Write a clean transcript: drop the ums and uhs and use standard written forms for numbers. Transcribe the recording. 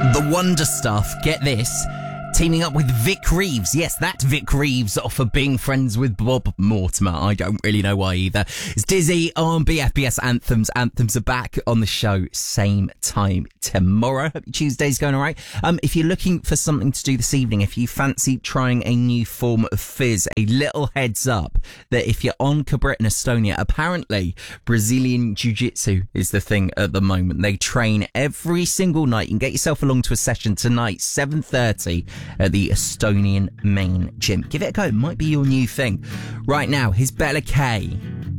The Wonder Stuff, get this, teaming up with Vic Reeves. Yes, that Vic Reeves off of Being Friends with Bob Mortimer. I don't really know why either. It's Dizzy on BFBS Anthems. Anthems are back on the show same time tomorrow. Hope your Tuesday's going all right. If you're looking for something to do this evening, if you fancy trying a new form of fizz, a little heads up that if you're on Cabrit in Estonia, apparently Brazilian Jiu-Jitsu is the thing at the moment. They train every single night. You can get yourself along to a session tonight, 7:30 at the Estonian main gym. Give it a go. It might be your new thing. Right now, here's Bella K